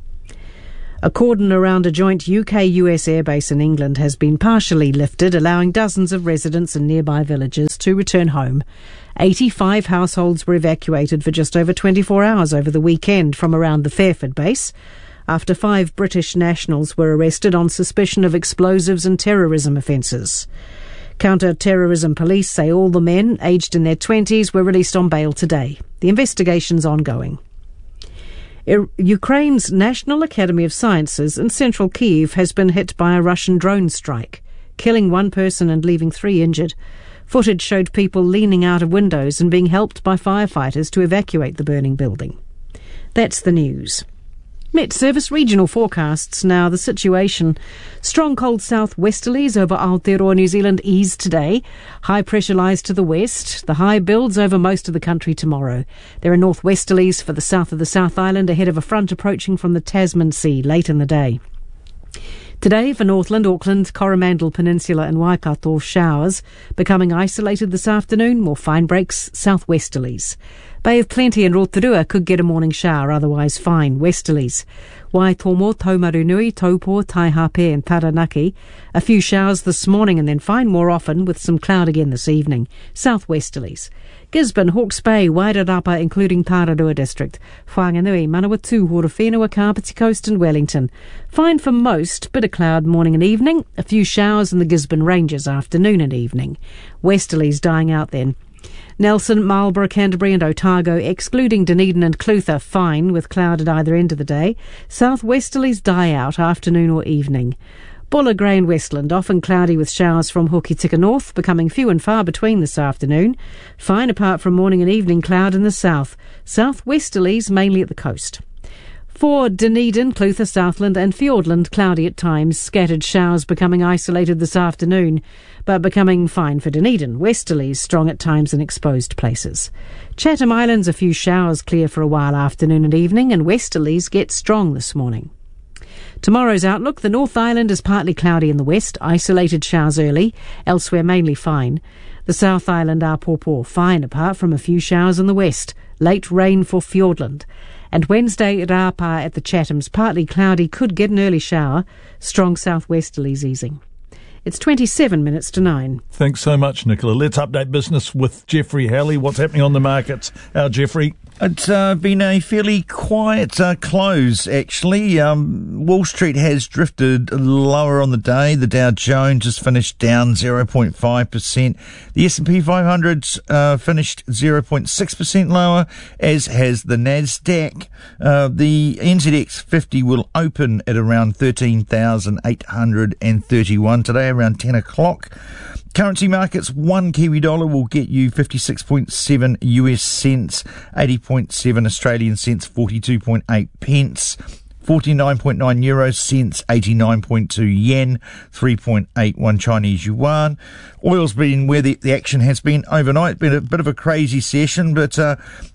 A cordon around a joint U K U S airbase in England has been partially lifted, allowing dozens of residents in nearby villages to return home. eighty-five households were evacuated for just over twenty-four hours over the weekend from around the Fairford base, after five British nationals were arrested on suspicion of explosives and terrorism offences. Counter-terrorism police say all the men, aged in their twenties, were released on bail today. The investigation's ongoing. Ukraine's National Academy of Sciences in central Kyiv has been hit by a Russian drone strike, killing one person and leaving three injured. Footage showed people leaning out of windows and being helped by firefighters to evacuate the burning building. That's the news. Met Service regional forecasts now. The situation: strong cold southwesterlies over Aotearoa, New Zealand ease today. High pressure lies to the west. The high builds over most of the country tomorrow. There are northwesterlies for the south of the South Island ahead of a front approaching from the Tasman Sea late in the day. Today for Northland, Auckland, Coromandel Peninsula and Waikato, showers. Becoming isolated this afternoon, more fine breaks, southwesterlies. Bay of Plenty and Rotorua could get a morning shower, otherwise fine, westerlies. Waitomo, Taumarunui, Taupo, Taihape and Taranaki. A few showers this morning and then fine more often with some cloud again this evening. Southwesterlies. Gisborne, Hawke's Bay, Wairarapa including Tararua District. Whanganui, Manawatu, Horowhenua, Kapiti Coast and Wellington. Fine for most, bit of cloud morning and evening. A few showers in the Gisborne Ranges afternoon and evening. Westerlies dying out then. Nelson, Marlborough, Canterbury and Otago, excluding Dunedin and Clutha, fine with cloud at either end of the day. Southwesterlies die out afternoon or evening. Buller, Grey and Westland, often cloudy with showers from Hokitika North, becoming few and far between this afternoon. Fine apart from morning and evening cloud in the south. Southwesterlies mainly at the coast. For Dunedin, Clutha, Southland and Fiordland, cloudy at times, scattered showers becoming isolated this afternoon, but becoming fine for Dunedin. Westerlies strong at times in exposed places. Chatham Islands, a few showers clear for a while afternoon and evening, and westerlies get strong this morning. Tomorrow's outlook: the North Island is partly cloudy in the west, isolated showers early, elsewhere mainly fine. The South Island, Apopo, fine apart from a few showers in the west, late rain for Fiordland. And Wednesday, Rapa at the Chathams, partly cloudy, could get an early shower, strong southwesterlies easing. It's twenty-seven minutes to nine. Thanks so much, Nicola. Let's update business with Jeffrey Halley. What's happening on the markets? Our Jeffrey. It's uh, been a fairly quiet uh, close, actually. Um, Wall Street has drifted lower on the day. The Dow Jones has finished down zero point five percent. The S and P five hundred uh, finished zero point six percent lower, as has the Nasdaq. Uh, the N Z X fifty will open at around thirteen thousand eight hundred thirty-one today, around ten o'clock. Currency markets: one Kiwi dollar will get you fifty-six point seven U S cents, eighty point seven Australian cents, forty-two point eight pence, forty-nine point nine euro cents, eighty-nine point two yen, three point eight one Chinese yuan. Oil's been where the, the action has been overnight. Been a bit of a crazy session, but uh,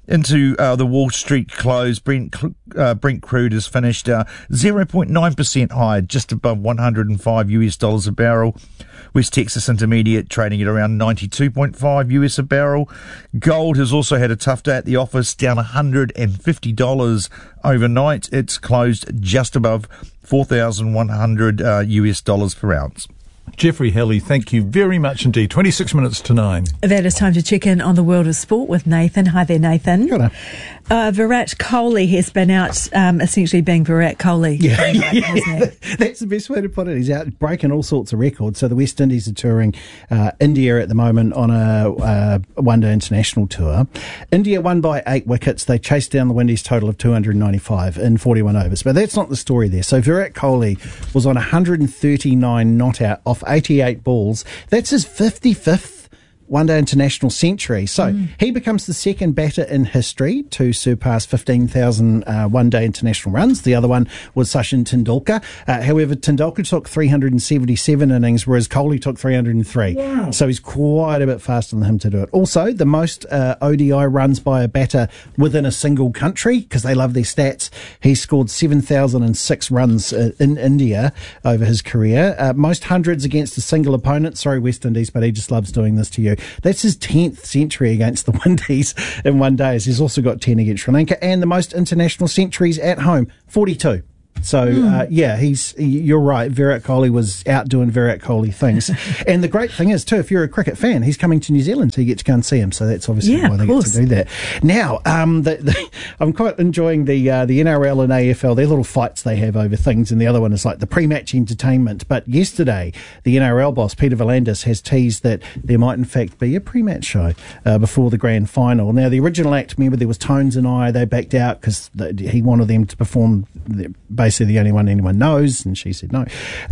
into uh, the Wall Street close, Brent, uh, Brent crude has finished uh, zero point nine percent higher, just above one hundred five US dollars a barrel. West Texas Intermediate trading at around ninety-two point five US a barrel. Gold has also had a tough day at the office, down one hundred fifty dollars overnight. It's closed just above four thousand one hundred uh, US dollars per ounce. Jeffrey Helly, thank you very much indeed. twenty-six minutes to nine. That is time to check in on the world of sport with Nathan. Hi there, Nathan. Good. Uh, Virat Kohli has been out um, essentially being Virat Kohli. Yeah, yeah. That's the best way to put it. He's out breaking all sorts of records. So the West Indies are touring uh, India at the moment on a uh, one-day international tour. India won by eight wickets. They chased down the Windies' total of two hundred ninety-five in forty-one overs. But that's not the story there. So Virat Kohli was on one hundred thirty-nine not out off eighty-eight balls. That's his fifty-fifth one-day international century. So mm. he becomes the second batter in history to surpass fifteen thousand uh, one-day international runs. The other one was Sachin Tendulkar. Uh, however, Tendulkar took three hundred seventy-seven innings, whereas Kohli took three hundred three. Wow. So he's quite a bit faster than him to do it. Also, the most uh, O D I runs by a batter within a single country, because they love their stats. He scored seven thousand six runs uh, in India over his career. Uh, most hundreds against a single opponent. Sorry, West Indies, but he just loves doing this to you. That's his tenth century against the Windies in one day. He's also got ten against Sri Lanka, and the most international centuries at home, forty-two. So, mm. uh, yeah, he's, you're right. Virat Kohli was out doing Virat Kohli things. And the great thing is, too, if you're a cricket fan, he's coming to New Zealand, so you get to go and see him. So that's obviously yeah, why they get to do that. Now, um, the, the, I'm quite enjoying the uh, the N R L and A F L, their little fights they have over things. And the other one is like the pre-match entertainment. But yesterday, the N R L boss, Peter V'landys, has teased that there might, in fact, be a pre-match show uh, before the grand final. Now, the original act, remember, there was Tones and I. They backed out because he wanted them to perform basically the only one anyone knows, and she said no.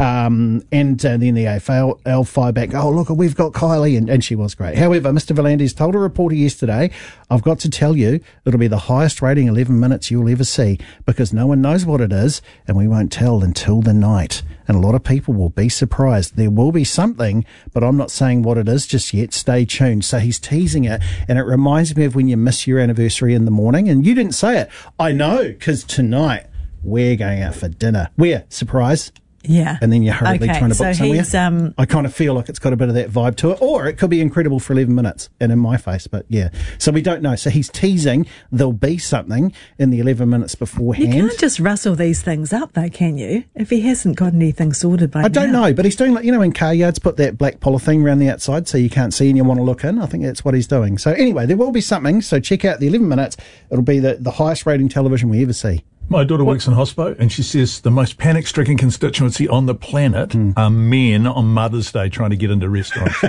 Um, and uh, then the A F L fire back, oh, look, we've got Kylie, and, and she was great. However, Mister V'landys told a reporter yesterday, I've got to tell you, it'll be the highest rating eleven minutes you'll ever see, because no one knows what it is, and we won't tell until the night. And a lot of people will be surprised. There will be something, but I'm not saying what it is just yet. Stay tuned. So he's teasing it, and it reminds me of when you miss your anniversary in the morning, and you didn't say it. I know, because tonight we're going out for dinner. Where? Surprise. Yeah. And then you're hurriedly okay, trying to book so somewhere. He's, um, I kind of feel like it's got a bit of that vibe to it. Or it could be incredible for eleven minutes and in my face. But yeah. So we don't know. So he's teasing there'll be something in the eleven minutes beforehand. You can't just rustle these things up though, can you? If he hasn't got anything sorted by now. I don't know. But he's doing like, you know, when car yards put that black polythene around the outside so you can't see and you want to look in. I think that's what he's doing. So anyway, there will be something. So check out the eleven minutes. It'll be the, the highest rating television we ever see. My daughter what? works in hospo, and she says the most panic-stricken constituency on the planet mm. are men on Mother's Day trying to get into restaurants.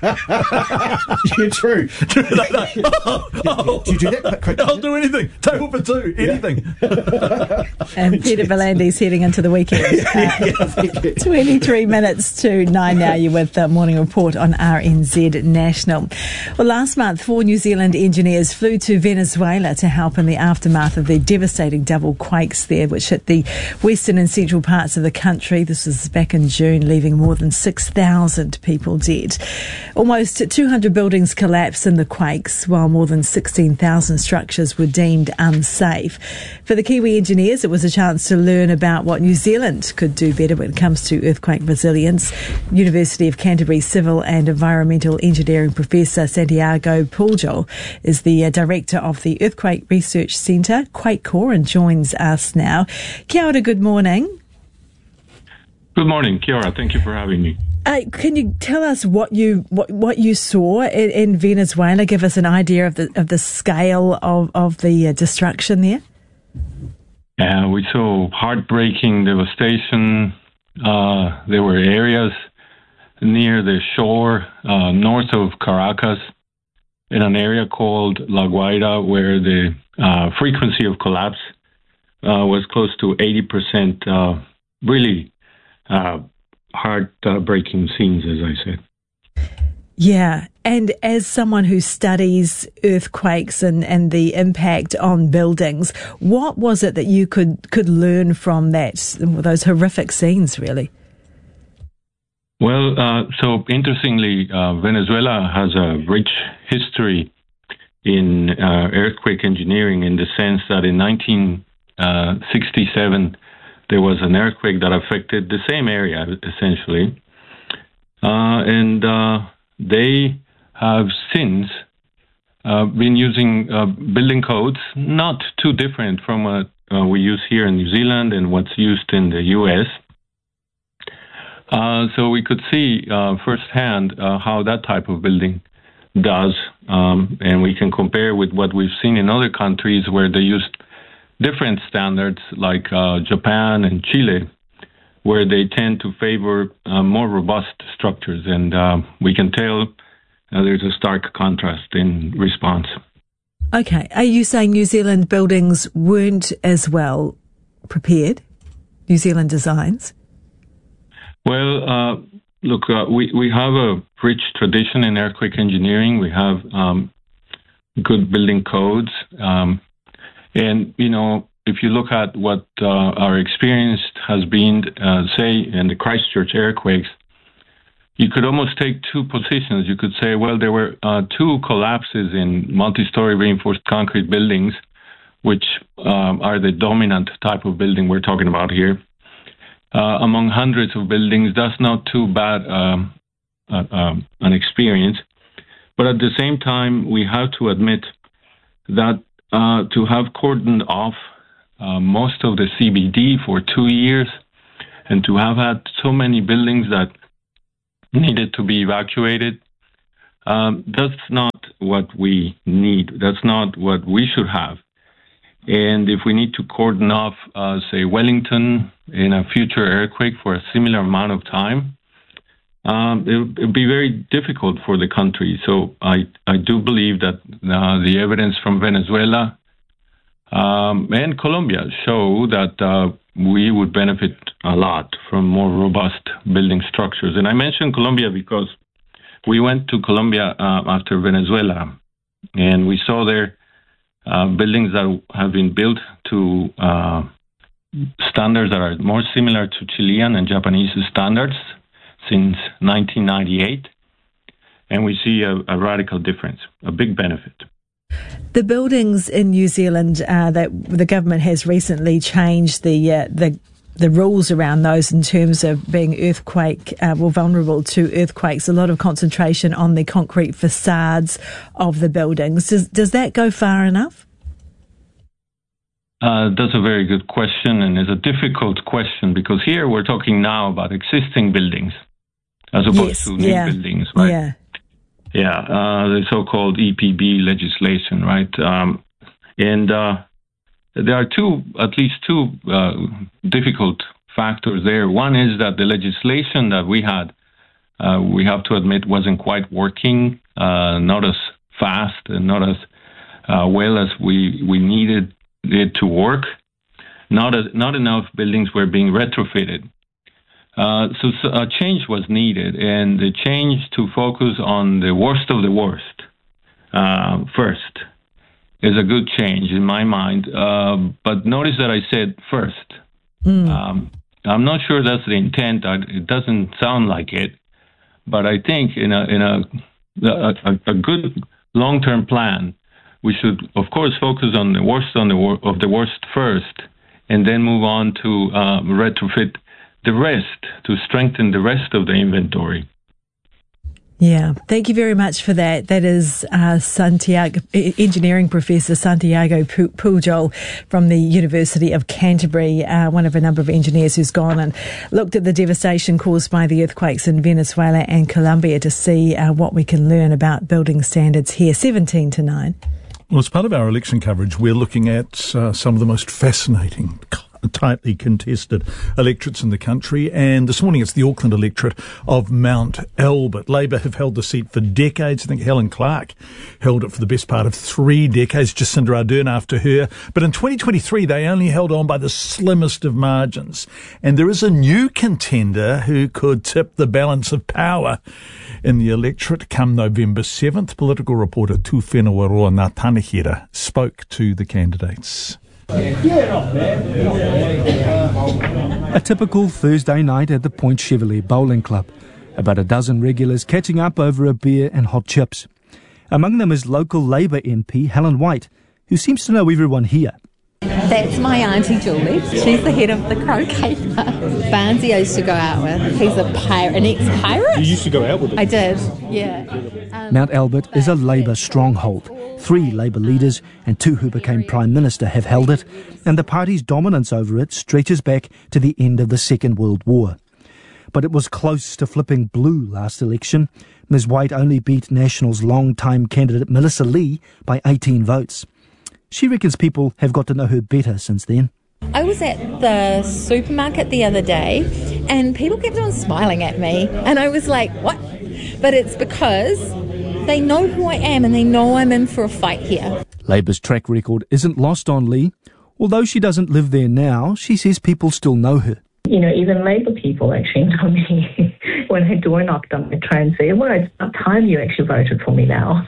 Yeah, true. no, no. Oh, oh. Do you do that? Quick, I'll do anything. Table for two. Anything. Yeah. And Peter V'landys heading into the weekend. Uh, twenty-three minutes to nine now. You're with the Morning Report on R N Z National. Well, last month, four New Zealand engineers flew to Venezuela to help in the aftermath of the devastating double quakes there, which hit the western and central parts of the country. This was back in June, leaving more than six thousand people dead. Almost two hundred buildings collapsed in the quakes, while more than sixteen thousand structures were deemed unsafe. For the Kiwi engineers, it was a chance to learn about what New Zealand could do better when it comes to earthquake resilience. University of Canterbury Civil and Environmental Engineering Professor Santiago Pujol is the uh, director of the Earthquake Research Centre, QuakeCore, and joins us now. Kia ora, good morning. Good morning, Kia ora. Thank you for having me. Uh, can you tell us what you what, what you saw in, in Venezuela? Give us an idea of the of the scale of of the uh, destruction there. Yeah, we saw heartbreaking devastation. Uh, there were areas near the shore, uh, north of Caracas, in an area called La Guaira, where the uh, frequency of collapse uh, was close to eighty percent. Uh, really uh, heart-breaking scenes, as I said. Yeah, and as someone who studies earthquakes and, and the impact on buildings, what was it that you could, could learn from that, those horrific scenes, really? Well, uh, so interestingly, uh, Venezuela has a rich history in uh, earthquake engineering in the sense that in nineteen sixty-seven there was an earthquake that affected the same area essentially, uh, and uh, they have since uh, been using uh, building codes not too different from what uh, we use here in New Zealand and what's used in the U S. Uh, so we could see uh, firsthand uh, how that type of building does, um, and we can compare with what we've seen in other countries where they used different standards like uh, Japan and Chile, where they tend to favor uh, more robust structures, and uh, we can tell uh, there's a stark contrast in response. Okay, are you saying New Zealand buildings weren't as well prepared, New Zealand designs? Well, uh, look, uh, we, we have a rich tradition in earthquake engineering. We have um, good building codes. Um, and, you know, if you look at what uh, our experience has been, uh, say, in the Christchurch earthquakes, you could almost take two positions. You could say, well, there were uh, two collapses in multi-story reinforced concrete buildings, which um, are the dominant type of building we're talking about here. Uh, among hundreds of buildings, that's not too bad um, uh, um, an experience. But at the same time, we have to admit that uh, to have cordoned off uh, most of the C B D for two years and to have had so many buildings that needed to be evacuated, um, that's not what we need. That's not what we should have. And if we need to cordon off, uh, say, Wellington in a future earthquake for a similar amount of time, um, it would be very difficult for the country. So I, I do believe that uh, the evidence from Venezuela um, and Colombia show that uh, we would benefit a lot from more robust building structures. And I mentioned Colombia because we went to Colombia uh, after Venezuela, and we saw there Uh, buildings that have been built to uh, standards that are more similar to Chilean and Japanese standards since nineteen ninety-eight. And we see a, a radical difference, a big benefit. The buildings in New Zealand uh, that the government has recently changed the uh, the the rules around those in terms of being earthquake, uh, well, vulnerable to earthquakes, a lot of concentration on the concrete facades of the buildings. Does, does that go far enough? Uh, that's a very good question, and it's a difficult question because here we're talking now about existing buildings as opposed yes, to new yeah, buildings, right? Yeah. Yeah, uh, the so-called E P B legislation, right? Um, and uh, there are two, at least two uh, difficult factors there. One is that the legislation that we had, uh, we have to admit, wasn't quite working, uh, not as fast and not as uh, well as we, we needed it to work. Not as, not enough buildings were being retrofitted. Uh, so, so a change was needed, and the change to focus on the worst of the worst uh, first is a good change in my mind. Uh, but notice that I said first. Mm. Um, I'm not sure that's the intent. It doesn't sound like it. But I think in a in a a, a good long-term plan, we should, of course, focus on the worst on the wor- of the worst first, and then move on to uh, retrofit the rest to strengthen the rest of the inventory. Yeah, thank you very much for that. That is uh, Santiago, engineering professor Santiago Pujol from the University of Canterbury, uh, one of a number of engineers who's gone and looked at the devastation caused by the earthquakes in Venezuela and Colombia to see uh, what we can learn about building standards here. seventeen to nine. Well, as part of our election coverage, we're looking at uh, some of the most fascinating, tightly contested electorates in the country, and this morning it's the Auckland electorate of Mount Albert. Labour have held the seat for decades. I think Helen Clark held it for the best part of three decades, Jacinda Ardern after her, but in twenty twenty-three they only held on by the slimmest of margins, and there is a new contender who could tip the balance of power in the electorate come November seventh. Political reporter Tūwhenua Roa Ngātanahira spoke to the candidates. A typical Thursday night at the Point Chevalier Bowling Club. About a dozen regulars catching up over a beer and hot chips. Among them is local Labour M P Helen White, who seems to know everyone here. That's my auntie Julie. She's the head of the croquet club. Barnesy I used to go out with. He's a pirate, an ex-pirate. You used to go out with him? I did, yeah. Um, Mount Albert is a Labour stronghold. Three Labour leaders and two who became Prime Minister have held it, and the party's dominance over it stretches back to the end of the Second World War. But it was close to flipping blue last election. Miz White only beat National's long-time candidate Melissa Lee by eighteen votes. She reckons people have got to know her better since then. I was at the supermarket the other day and people kept on smiling at me and I was like, what? But it's because they know who I am and they know I'm in for a fight here. Labour's track record isn't lost on Lee. Although she doesn't live there now, she says people still know her. You know, even Labour people actually know me. When I door knocked on, they try and say, well, it's about time you actually voted for me now.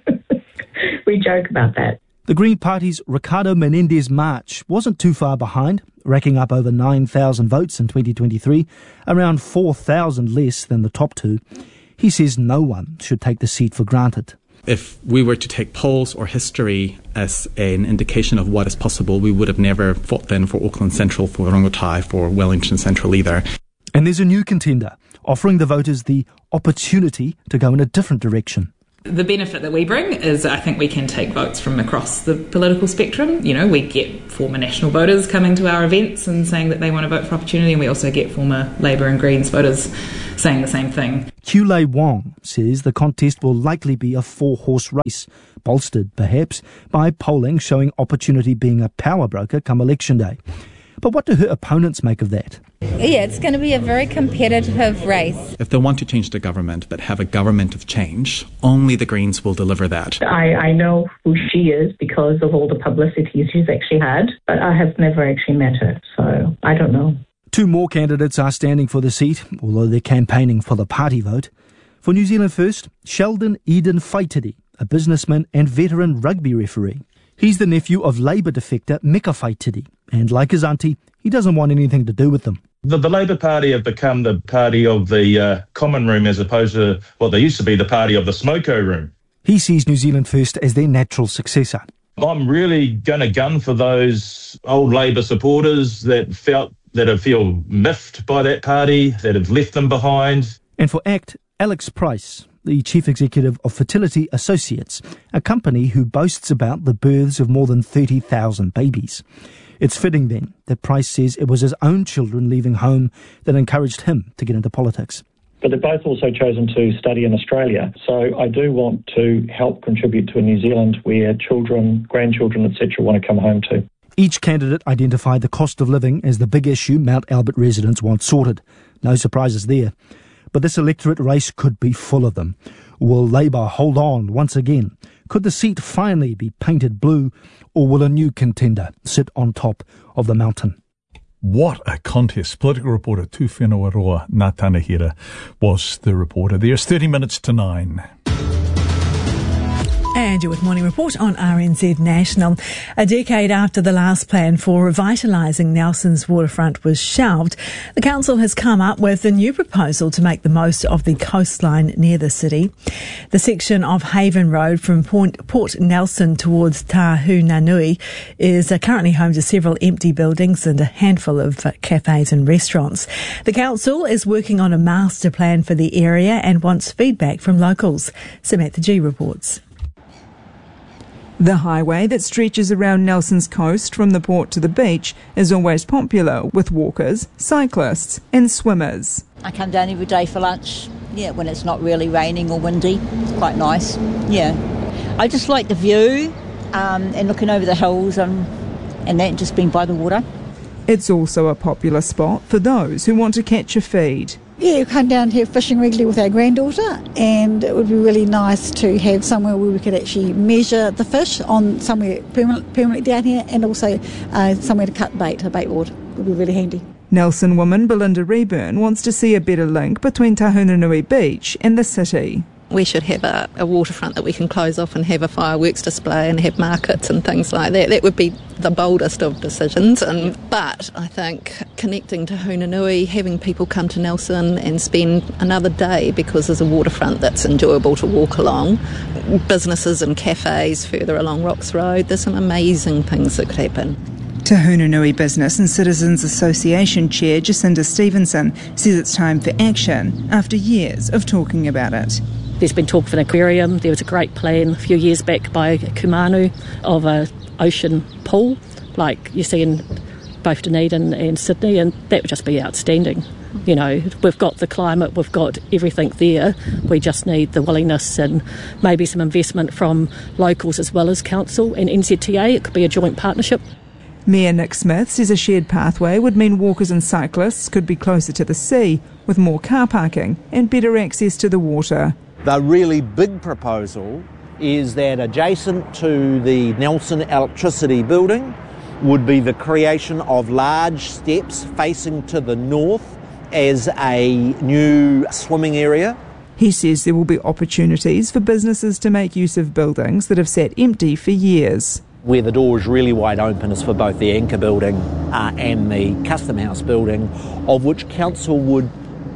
We joke about that. The Green Party's Ricardo Menendez March wasn't too far behind, racking up over nine thousand votes in twenty twenty-three, around four thousand less than the top two. He says no one should take the seat for granted. If we were to take polls or history as an indication of what is possible, we would have never fought then for Auckland Central, for Rongotai, for Wellington Central either. And there's a new contender, offering the voters the opportunity to go in a different direction. The benefit that we bring is I think we can take votes from across the political spectrum. You know, we get former National voters coming to our events and saying that they want to vote for opportunity, and we also get former Labour and Greens voters saying the same thing. Kulei Wong says the contest will likely be a four-horse race, bolstered perhaps by polling showing opportunity being a power broker come election day. But what do her opponents make of that? Yeah, it's going to be a very competitive race. If they want to change the government but have a government of change, only the Greens will deliver that. I, I know who she is because of all the publicity she's actually had, but I have never actually met her, so I don't know. Two more candidates are standing for the seat, although they're campaigning for the party vote. For New Zealand First, Sheldon Eden Faititi, a businessman and veteran rugby referee. He's the nephew of Labour defector Meka Faititi, and like his auntie, he doesn't want anything to do with them. The, the Labour Party have become the party of the uh, common room as opposed to what they used to be, the party of the smoko room. He sees New Zealand First as their natural successor. I'm really going to gun for those old Labour supporters that felt that have feel miffed by that party, that have left them behind. And for ACT, Alex Price, the Chief Executive of Fertility Associates, a company who boasts about the births of more than thirty thousand babies. It's fitting then that Price says it was his own children leaving home that encouraged him to get into politics. But they've both also chosen to study in Australia. So I do want to help contribute to a New Zealand where children, grandchildren, et cetera want to come home to. Each candidate identified the cost of living as the big issue Mount Albert residents want sorted. No surprises there. But this electorate race could be full of them. Will Labour hold on once again? Could the seat finally be painted blue, or will a new contender sit on top of the mountain? What a contest. Political reporter Tu Whenua Roa Ngatanahira was the reporter. There's thirty minutes to nine. And you're with Morning Report on R N Z National. A decade after the last plan for revitalising Nelson's waterfront was shelved, the council has come up with a new proposal to make the most of the coastline near the city. The section of Haven Road from Port, Port Nelson towards Tahunanui is currently home to several empty buildings and a handful of cafes and restaurants. The council is working on a master plan for the area and wants feedback from locals. Samantha G reports. The highway that stretches around Nelson's coast from the port to the beach is always popular with walkers, cyclists and swimmers. I come down every day for lunch, yeah, when it's not really raining or windy. It's quite nice, yeah. I just like the view um, and looking over the hills and, and that, just being by the water. It's also a popular spot for those who want to catch a feed. Yeah, we come down here fishing regularly with our granddaughter, and it would be really nice to have somewhere where we could actually measure the fish on somewhere permanent, permanently down here, and also uh, somewhere to cut bait, a bait board. It would be really handy. Nelson woman Belinda Reburn wants to see a better link between Tahunanui Beach and the city. We should have a, a waterfront that we can close off and have a fireworks display and have markets and things like that. That would be the boldest of decisions. And But I think connecting to Hunanui, having people come to Nelson and spend another day because there's a waterfront that's enjoyable to walk along, businesses and cafes further along Rocks Road, there's some amazing things that could happen. Te Hunanui Business and Citizens Association Chair Jacinda Stevenson says it's time for action after years of talking about it. There's been talk of an aquarium. There was a great plan a few years back by Kumanu of an ocean pool like you see in both Dunedin and Sydney, and that would just be outstanding. You know, we've got the climate, we've got everything there. We just need the willingness and maybe some investment from locals as well as council and N Z T A. It could be a joint partnership. Mayor Nick Smith says a shared pathway would mean walkers and cyclists could be closer to the sea with more car parking and better access to the water. The really big proposal is that adjacent to the Nelson Electricity Building would be the creation of large steps facing to the north as a new swimming area. He says there will be opportunities for businesses to make use of buildings that have sat empty for years. Where the door is really wide open is for both the Anchor building uh, and the Custom House building, of which council would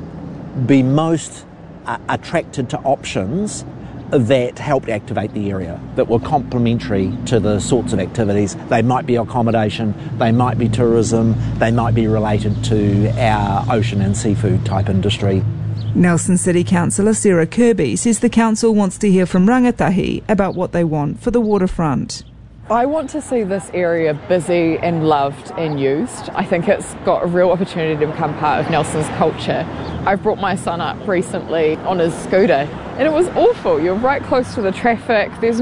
be most uh, attracted to options that helped activate the area, that were complementary to the sorts of activities. They might be accommodation, they might be tourism, they might be related to our ocean and seafood type industry. Nelson City Councillor Sarah Kirby says the council wants to hear from rangatahi about what they want for the waterfront. I want to see this area busy and loved and used. I think it's got a real opportunity to become part of Nelson's culture. I've brought my son up recently on his scooter and it was awful. You're right close to the traffic. There's